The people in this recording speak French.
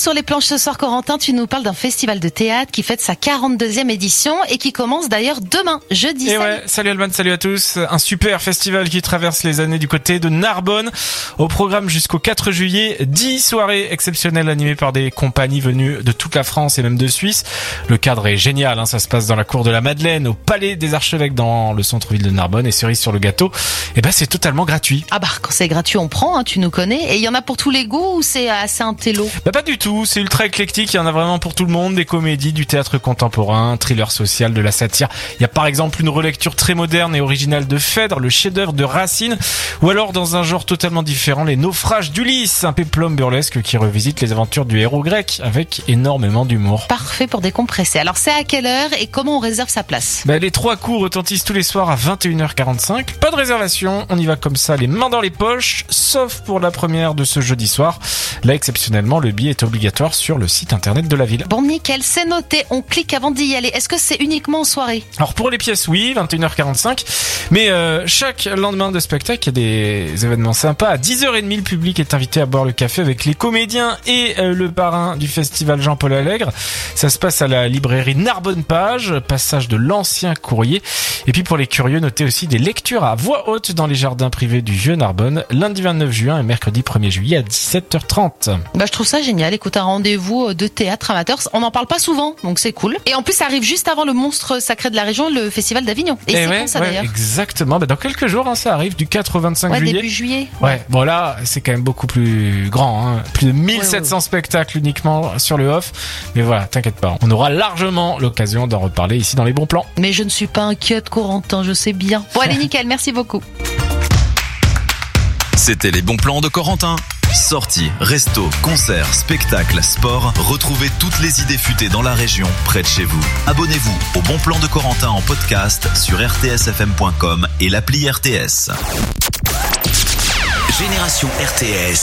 sur les planches ce soir, Corentin, tu nous parles d'un festival de théâtre qui fête sa 42e édition et qui commence d'ailleurs demain, jeudi. Et ouais, salut Alban, salut à tous. Un super festival qui traverse les années du côté de Narbonne. Au programme jusqu'au 4 juillet, 10 soirées exceptionnelles animées par des compagnies venues de toute la France et même de Suisse. Le cadre est génial, hein, ça se passe dans la cour de la Madeleine, au Palais des Archevêques dans le centre-ville de Narbonne, et cerise sur le gâteau, c'est totalement gratuit. Ah bah, quand c'est gratuit, on prend, hein, tu nous connais. Et il y en a pour tous les goûts ou c'est assez intello? Pas du tout, c'est ultra éclectique, il y en a vraiment pour tout le monde, des comédies, du théâtre contemporain, thriller social, de la satire. Il y a par exemple une relecture très moderne et originale de Phèdre, le chef-d'œuvre de Racine, ou alors dans un genre totalement différent, les naufrages d'Ulysse, un péplum burlesque qui revisite les aventures du héros grec avec énormément d'humour. Parfait pour décompresser. Alors c'est à quelle heure et comment on réserve sa place? Les 3 coups retentissent tous les soirs à 21h45. Pas de réservation, on y va comme ça, les mains dans les poches, sauf pour la première de ce jeudi soir. Là, exceptionnellement, le billet est obligatoire sur le site internet de la ville. Bon, nickel, c'est noté. On clique avant d'y aller. Est-ce que c'est uniquement en soirée? Alors pour les pièces, oui, 21h45. Mais chaque lendemain de spectacle, il y a des événements sympas. À 10h30, le public est invité à boire le café avec les comédiens et le parrain du festival Jean-Paul Allègre. Ça se passe à la librairie Narbonne Page, passage de l'ancien courrier. Et puis pour les curieux, notez aussi des lectures à voix haute dans les jardins privés du Vieux Narbonne, lundi 29 juin et mercredi 1er juillet à 17h30. Je trouve ça génial. Écoute, un rendez-vous de théâtre amateur. On n'en parle pas souvent, donc c'est cool. Et en plus, ça arrive juste avant le monstre sacré de la région, le festival d'Avignon. Et c'est quand ça d'ailleurs? Exactement. Dans quelques jours, ça arrive du 4 au 25 juillet. Début juillet. Bon là, c'est quand même beaucoup plus grand, hein. Plus de 1700 spectacles uniquement sur le off. Mais voilà, t'inquiète pas. On aura largement l'occasion d'en reparler ici dans les bons plans. Mais je ne suis pas inquiète, Corentin, je sais bien. Bon, allez, nickel, merci beaucoup. C'était les bons plans de Corentin. Sorties, restos, concerts, spectacles, sport. Retrouvez toutes les idées futées dans la région, près de chez vous. Abonnez-vous au Bon Plan de Corentin en podcast sur rtsfm.com et l'appli RTS. Génération RTS.